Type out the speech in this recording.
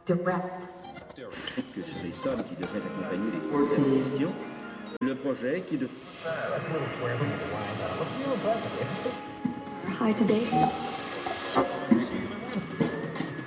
que sur les sommes qui devraient accompagner les transferts en question, le projet qui de... Hi today.